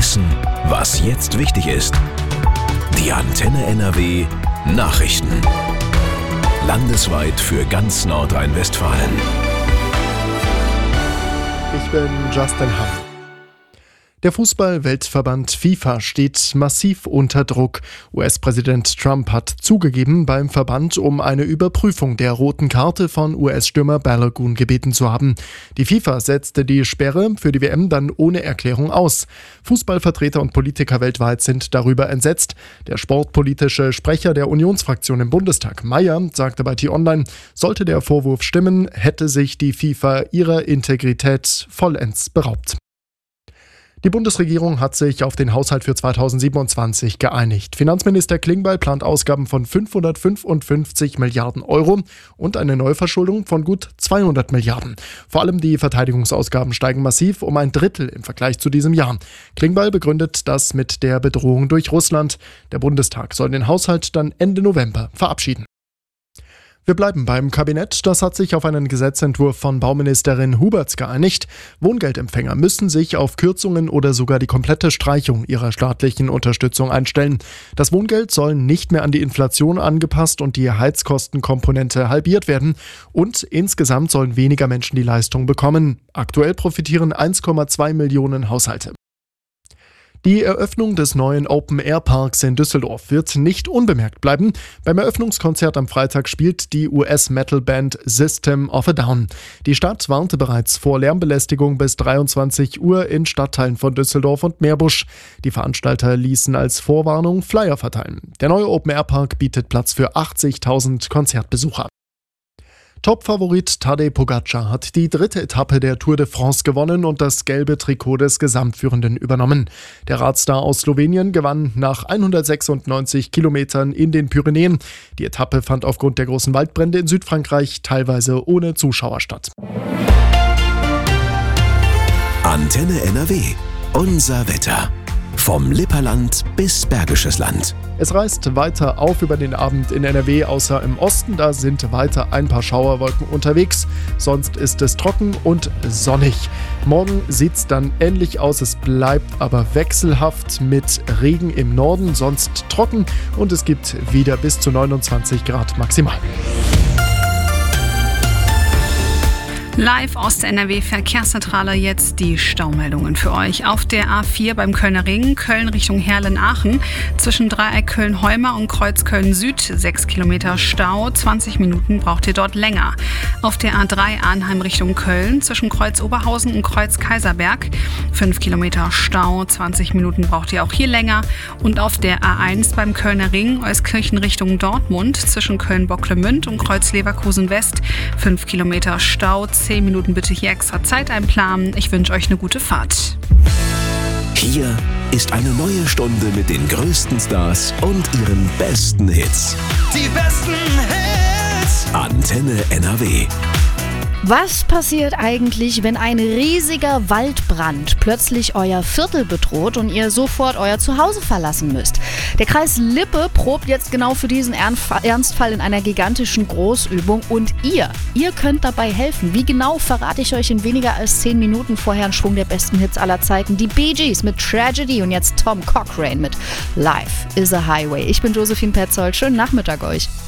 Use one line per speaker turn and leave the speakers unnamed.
wissen, was jetzt wichtig ist. Die Antenne NRW Nachrichten. Landesweit für ganz Nordrhein-Westfalen.
Ich bin Justin Hamm. Der Fußball-Weltverband FIFA steht massiv unter Druck. US-Präsident Trump hat zugegeben, beim Verband um eine Überprüfung der roten Karte von US-Stürmer Balogun gebeten zu haben. Die FIFA setzte die Sperre für die WM dann ohne Erklärung aus. Fußballvertreter und Politiker weltweit sind darüber entsetzt. Der sportpolitische Sprecher der Unionsfraktion im Bundestag, Mayer, sagte bei T-Online, sollte der Vorwurf stimmen, hätte sich die FIFA ihrer Integrität vollends beraubt. Die Bundesregierung hat sich auf den Haushalt für 2027 geeinigt. Finanzminister Klingbeil plant Ausgaben von 555 Milliarden Euro und eine Neuverschuldung von gut 200 Milliarden. Vor allem die Verteidigungsausgaben steigen massiv um ein Drittel im Vergleich zu diesem Jahr. Klingbeil begründet das mit der Bedrohung durch Russland. Der Bundestag soll den Haushalt dann Ende November verabschieden. Wir bleiben beim Kabinett. Das hat sich auf einen Gesetzentwurf von Bauministerin Huberts geeinigt. Wohngeldempfänger müssen sich auf Kürzungen oder sogar die komplette Streichung ihrer staatlichen Unterstützung einstellen. Das Wohngeld soll nicht mehr an die Inflation angepasst und die Heizkostenkomponente halbiert werden. Und insgesamt sollen weniger Menschen die Leistung bekommen. Aktuell profitieren 1,2 Millionen Haushalte. Die Eröffnung des neuen Open-Air-Parks in Düsseldorf wird nicht unbemerkt bleiben. Beim Eröffnungskonzert am Freitag spielt die US-Metal-Band System of a Down. Die Stadt warnte bereits vor Lärmbelästigung bis 23 Uhr in Stadtteilen von Düsseldorf und Meerbusch. Die Veranstalter ließen als Vorwarnung Flyer verteilen. Der neue Open-Air-Park bietet Platz für 80.000 Konzertbesucher. Top-Favorit Tadej Pogačar hat die 3. Etappe der Tour de France gewonnen und das gelbe Trikot des Gesamtführenden übernommen. Der Radstar aus Slowenien gewann nach 196 Kilometern in den Pyrenäen. Die Etappe fand aufgrund der großen Waldbrände in Südfrankreich teilweise ohne Zuschauer statt.
Antenne NRW. Unser Wetter. Vom Lipperland bis Bergisches Land.
Es reißt weiter auf über den Abend in NRW, außer im Osten. Da sind weiter ein paar Schauerwolken unterwegs. Sonst ist es trocken und sonnig. Morgen sieht es dann ähnlich aus. Es bleibt aber wechselhaft mit Regen im Norden, sonst trocken. Und es gibt wieder bis zu 29 Grad maximal.
Live aus der NRW-Verkehrszentrale jetzt die Staumeldungen für euch. Auf der A4 beim Kölner Ring, Köln Richtung Herlen-Aachen, zwischen Dreieck Köln-Heuma und Kreuz Köln-Süd, 6 Kilometer Stau, 20 Minuten braucht ihr dort länger. Auf der A3 Arnheim Richtung Köln, zwischen Kreuz Oberhausen und Kreuz Kaiserberg, 5 Kilometer Stau, 20 Minuten braucht ihr auch hier länger. Und auf der A1 beim Kölner Ring, Euskirchen Richtung Dortmund, zwischen Köln-Bocklemünd und Kreuz Leverkusen West, 5 Kilometer Stau, 10 Minuten bitte hier extra Zeit einplanen. Ich wünsche euch eine gute Fahrt.
Hier ist eine neue Stunde mit den größten Stars und ihren besten Hits.
Die besten Hits.
Antenne NRW.
Was passiert eigentlich, wenn ein riesiger Waldbrand plötzlich euer Viertel bedroht und ihr sofort euer Zuhause verlassen müsst? Der Kreis Lippe probt jetzt genau für diesen Ernstfall in einer gigantischen Großübung und ihr könnt dabei helfen. Wie genau, verrate ich euch in weniger als 10 Minuten. Vorher ein Schwung der besten Hits aller Zeiten. Die Bee Gees mit Tragedy und jetzt Tom Cochrane mit Life is a Highway. Ich bin Josephine Petzold. Schönen Nachmittag euch.